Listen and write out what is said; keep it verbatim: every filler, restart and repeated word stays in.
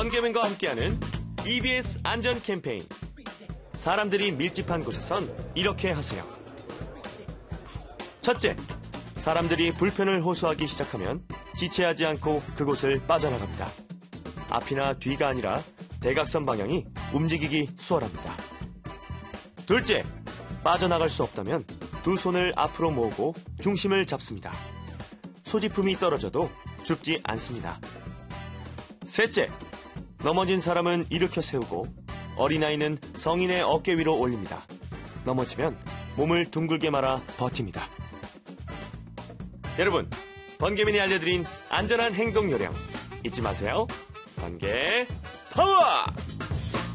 번개맨과 함께하는 이비에스 안전 캠페인. 사람들이 밀집한 곳에선 이렇게 하세요. 첫째, 사람들이 불편을 호소하기 시작하면 지체하지 않고 그곳을 빠져나갑니다. 앞이나 뒤가 아니라 대각선 방향이 움직이기 수월합니다. 둘째, 빠져나갈 수 없다면 두 손을 앞으로 모으고 중심을 잡습니다. 소지품이 떨어져도 죽지 않습니다. 셋째, 넘어진 사람은 일으켜 세우고 어린아이는 성인의 어깨 위로 올립니다. 넘어지면 몸을 둥글게 말아 버팁니다. 여러분, 번개맨이 알려드린 안전한 행동 요령 잊지 마세요. 번개 파워!